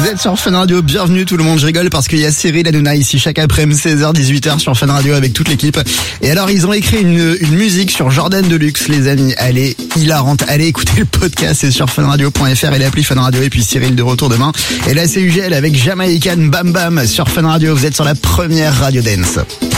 êtes sur Fun Radio, bienvenue tout le monde, je rigole parce qu'il y a Cyril Hanouna ici chaque après-midi 16h 18h sur Fun Radio avec toute l'équipe. Et alors ils ont écrit une musique sur Jordan Deluxe les amis, elle est hilarante, allez écouter le podcast, c'est sur funradio.fr et l'appli Fun Radio et puis Cyril de retour demain. Et la CUGL avec Jamaican Bam Bam sur Fun Radio, vous êtes sur la première radio dance.